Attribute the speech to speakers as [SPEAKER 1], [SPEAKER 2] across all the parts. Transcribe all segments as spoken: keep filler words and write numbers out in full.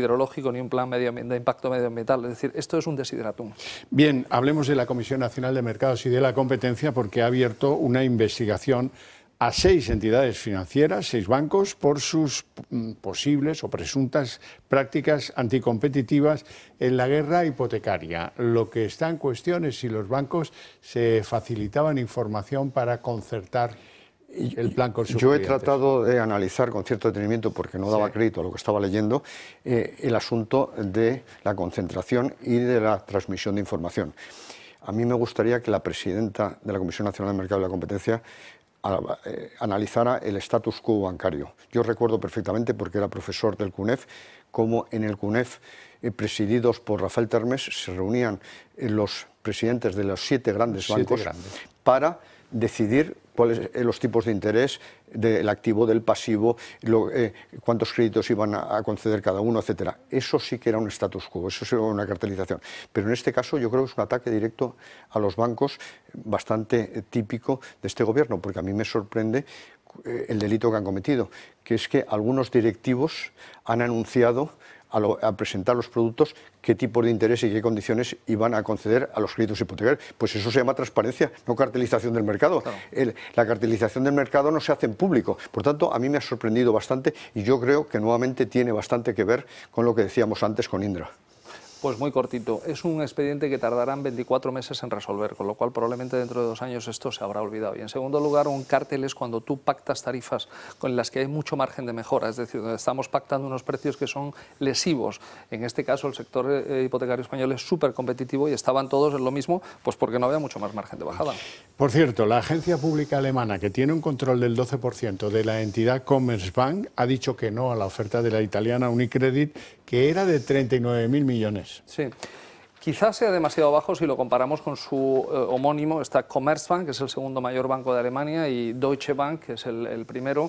[SPEAKER 1] hidrológico ni un plan de impacto medioambiental. Es decir, esto es un desideratum.
[SPEAKER 2] Bien, hablemos de la Comisión Nacional de Mercados y de la Competencia, porque ha abierto una investigación a seis entidades financieras, seis bancos, por sus posibles o presuntas prácticas anticompetitivas en la guerra hipotecaria. Lo que está en cuestión es si los bancos se facilitaban información para concertar el plan con sus
[SPEAKER 3] Yo he
[SPEAKER 2] clientes.
[SPEAKER 3] tratado de analizar con cierto detenimiento, porque no daba sí. crédito a lo que estaba leyendo, eh, el asunto de la concentración y de la transmisión de información. A mí me gustaría que la presidenta de la Comisión Nacional del Mercado y la Competencia A, eh, analizara el status quo bancario. Yo recuerdo perfectamente, porque era profesor del CUNEF, cómo en el CUNEF, eh, presididos por Rafael Termes, se reunían eh, los presidentes de los siete grandes siete bancos grandes. para decidir cuáles eh, los tipos de interés del activo, del pasivo, lo, eh, cuántos créditos iban a, a conceder cada uno, etcétera. Eso sí que era un status quo, eso sí era una cartelización. Pero en este caso yo creo que es un ataque directo a los bancos bastante eh, típico de este gobierno, porque a mí me sorprende eh, el delito que han cometido, que es que algunos directivos han anunciado A, lo, a presentar los productos, qué tipos de interés y qué condiciones iban a conceder a los créditos hipotecarios. Pues eso se llama transparencia, no cartelización del mercado. Claro. El, la cartelización del mercado no se hace en público. Por tanto, a mí me ha sorprendido bastante y yo creo que nuevamente tiene bastante que ver con lo que decíamos antes con Indra.
[SPEAKER 1] Pues muy cortito. Es un expediente que tardarán veinticuatro meses en resolver, con lo cual probablemente dentro de dos años esto se habrá olvidado. Y en segundo lugar, un cártel es cuando tú pactas tarifas con las que hay mucho margen de mejora, es decir, donde estamos pactando unos precios que son lesivos. En este caso, el sector eh, hipotecario español es súper competitivo y estaban todos en lo mismo, pues porque no había mucho más margen de bajada.
[SPEAKER 2] Por cierto, la agencia pública alemana, que tiene un control del doce por ciento de la entidad Commerzbank, ha dicho que no a la oferta de la italiana Unicredit, que era de treinta y nueve mil millones.
[SPEAKER 1] Sí. Quizás sea demasiado bajo si lo comparamos con su eh, homónimo, está Commerzbank, que es el segundo mayor banco de Alemania, y Deutsche Bank, que es el, el primero.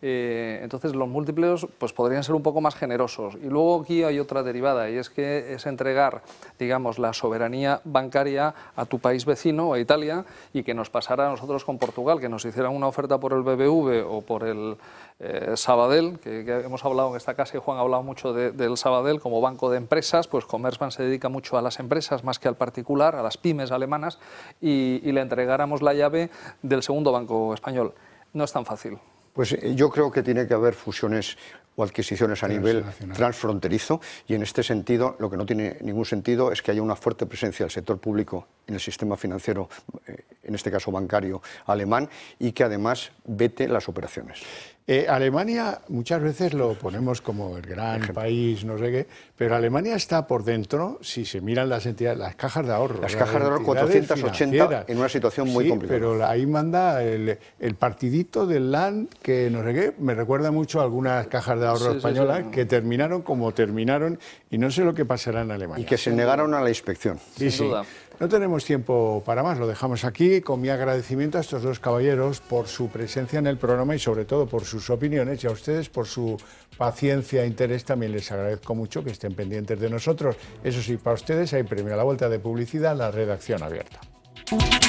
[SPEAKER 1] Eh, entonces los múltiplos pues, podrían ser un poco más generosos. Y luego aquí hay otra derivada, y es que es entregar, digamos, la soberanía bancaria a tu país vecino, a Italia, y que nos pasara a nosotros con Portugal, que nos hicieran una oferta por el B B V o por el eh, Sabadell, que, que hemos hablado en esta casa, y Juan ha hablado mucho de, del Sabadell como banco de empresas. Pues Commerzbank se dedica mucho a las empresas más que al particular, a las pymes alemanas, y, y le entregáramos la llave del segundo banco español. No es tan fácil.
[SPEAKER 3] Pues yo creo que tiene que haber fusiones o adquisiciones a nivel transfronterizo, y en este sentido lo que no tiene ningún sentido es que haya una fuerte presencia del sector público en el sistema financiero, en este caso bancario alemán, y que además vete las operaciones.
[SPEAKER 2] Eh, Alemania muchas veces lo ponemos como el gran Ejemplo. país, no sé qué, pero Alemania está por dentro, si se miran las entidades, las cajas de ahorro.
[SPEAKER 3] Las cajas de ahorro, cuatrocientas ochenta en una situación muy
[SPEAKER 2] sí,
[SPEAKER 3] complicada.
[SPEAKER 2] Pero ahí manda el, el partidito del Land, que no sé qué, me recuerda mucho a algunas cajas de ahorro sí, españolas sí, sí. que terminaron como terminaron, y no sé lo que pasará en Alemania.
[SPEAKER 3] Y que se negaron a la inspección.
[SPEAKER 2] Sí,
[SPEAKER 1] Sin
[SPEAKER 2] sí.
[SPEAKER 1] duda.
[SPEAKER 2] No tenemos tiempo para más, lo dejamos aquí, con mi agradecimiento a estos dos caballeros por su presencia en el programa y sobre todo por sus opiniones, y a ustedes por su paciencia e interés. También les agradezco mucho que estén pendientes de nosotros. Eso sí, para ustedes hay premio a la vuelta de publicidad, la redacción abierta.